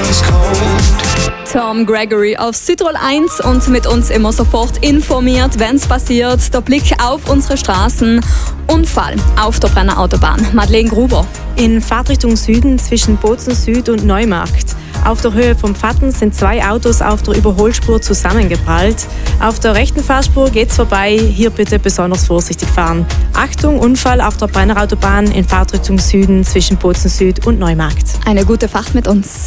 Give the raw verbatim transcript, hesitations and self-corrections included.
ice cold. Tom Gregory auf Südtirol eins und mit uns immer sofort informiert, wenn es passiert. Der Blick auf unsere Straßen. Unfall auf der Brenner Autobahn. Madeleine Gruber. In Fahrtrichtung Süden zwischen Bozen Süd und Neumarkt. Auf der Höhe vom Pfatten sind zwei Autos auf der Überholspur zusammengeprallt. Auf der rechten Fahrspur geht's vorbei. Hier bitte besonders vorsichtig fahren. Achtung, Unfall auf der Brenner Autobahn in Fahrtrichtung Süden zwischen Bozen Süd und Neumarkt. Eine gute Fahrt mit uns.